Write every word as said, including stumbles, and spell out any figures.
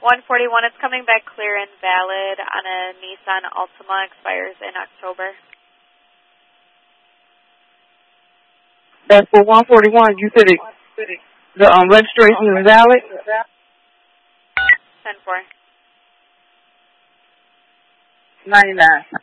one forty-one, it's coming back clear and valid on a Nissan Altima, expires in October. That's for one forty-one. You said it, the um, registration is valid? ten four. ninety-nine.